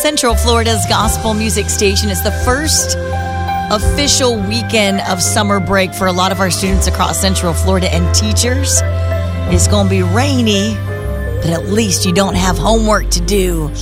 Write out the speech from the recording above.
Central Florida's gospel music station. It's the first official weekend of summer break for a lot of our students across Central Florida and teachers. It's going to be rainy, but at least you don't have homework to do.